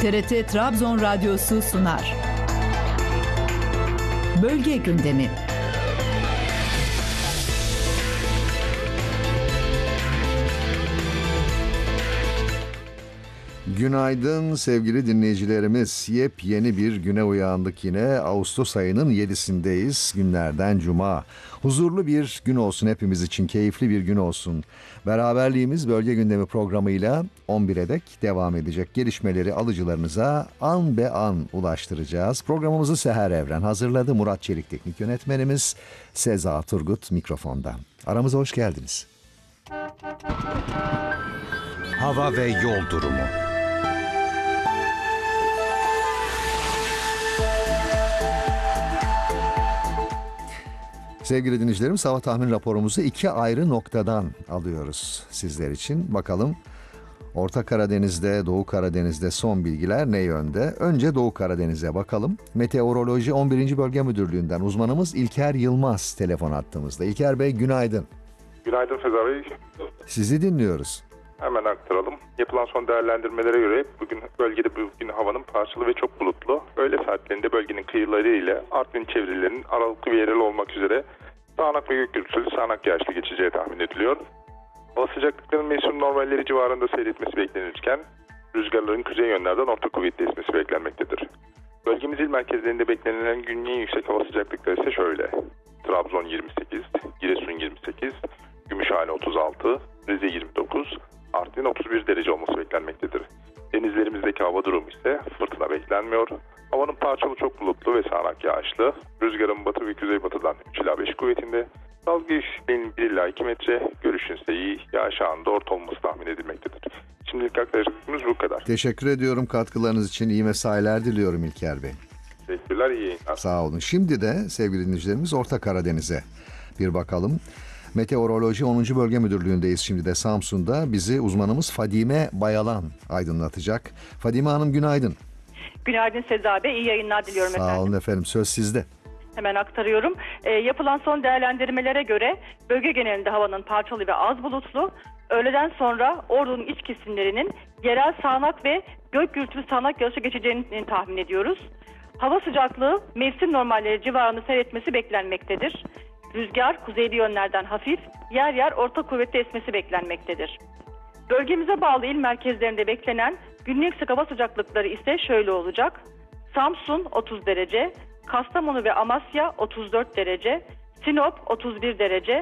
TRT Trabzon Radyosu sunar. Bölge gündemi. Günaydın sevgili dinleyicilerimiz. Yepyeni bir güne uyandık yine. Ağustos ayının 7'sindeyiz. Günlerden cuma. Huzurlu bir gün olsun hepimiz için. Keyifli bir gün olsun. Beraberliğimiz Bölge Gündemi programıyla 11'e dek devam edecek. Gelişmeleri alıcılarınıza an be an ulaştıracağız. Programımızı Seher Evren hazırladı. Murat Çelik teknik yönetmenimiz. Seza Turgut mikrofonda. Aramıza hoş geldiniz. Hava ve yol durumu. Sevgili dinleyicilerimiz, hava tahmin raporumuzu iki ayrı noktadan alıyoruz sizler için. Bakalım Orta Karadeniz'de, Doğu Karadeniz'de son bilgiler ne yönde? Önce Doğu Karadeniz'e bakalım. Meteoroloji 11. Bölge Müdürlüğü'nden uzmanımız İlker Yılmaz telefon hattımızda. İlker Bey günaydın. Günaydın Feza Bey. Sizi dinliyoruz. Hemen aktaralım. Yapılan son değerlendirmelere göre bugün havanın parçalı ve çok bulutlu. Öğle saatlerinde bölgenin kıyıları ile Artvin çevrelerinin aralıklı ve yerel olmak üzere sağanak ve gök gürültülü sağanak yağışlı geçeceği tahmin ediliyor. Hava sıcaklıklarının mevsim normalleri civarında seyretmesi beklenirken rüzgarların kuzey yönlerden orta kuvvetli esmesi beklenmektedir. Bölgemiz il merkezlerinde beklenilen günün en yüksek hava sıcaklıkları ise şöyle: Trabzon 28, Giresun 28, Gümüşhane 36, Rize 29, Artvin 31 derece olması beklenmektedir. Denizlerimizdeki hava durumu ise fırtına beklenmiyor. Havanın parçalı çok bulutlu ve sağanak yağışlı. Rüzgarın batı ve kuzeybatıdan 3 ila 5 kuvvetinde. Dalga yüksekliğinin 1 ila 2 metre. Görüşün ise iyi, yağış anında orta olması tahmin edilmektedir. Şimdilik aktaracaklarımız bu kadar. Teşekkür ediyorum katkılarınız için. İyi mesailer diliyorum İlker Bey. Teşekkürler, iyi yayınlar. Sağ olun. Şimdi de sevgili dinleyicilerimiz Orta Karadeniz'e bir bakalım. Meteoroloji 10. Bölge Müdürlüğü'ndeyiz şimdi de Samsun'da. Bizi uzmanımız Fadime Bayalan aydınlatacak. Fadime Hanım günaydın. Günaydın Seza Bey, iyi yayınlar diliyorum efendim. Sağ olun efendim, söz sizde. Hemen aktarıyorum. Yapılan son değerlendirmelere göre bölge genelinde havanın parçalı ve az bulutlu. Öğleden sonra Ordu'nun iç kesimlerinin yerel sağanak ve gök gürültülü sağanak yağışa geçeceğini tahmin ediyoruz. Hava sıcaklığı mevsim normalleri civarında seyretmesi beklenmektedir. Rüzgar kuzeyli yönlerden hafif, yer yer orta kuvvetli esmesi beklenmektedir. Bölgemize bağlı il merkezlerinde beklenen günlük sık hava sıcaklıkları ise şöyle olacak: Samsun 30 derece, Kastamonu ve Amasya 34 derece, Sinop 31 derece,